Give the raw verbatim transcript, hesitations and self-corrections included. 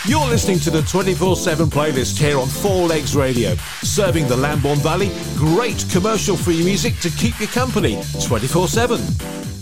You're listening to the twenty-four seven playlist here on Four Legs Radio, serving the Lambourn Valley. Great commercial-free music to keep you company twenty-four seven.